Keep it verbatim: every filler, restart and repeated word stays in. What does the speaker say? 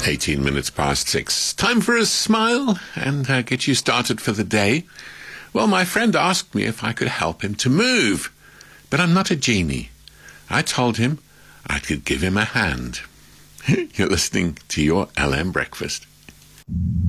eighteen minutes past six. Time for a smile and uh, get you started for the day. Well, my friend asked me if I could help him to move, but I'm not a genie. I told him I could give him a hand. You're listening to your L M Breakfast.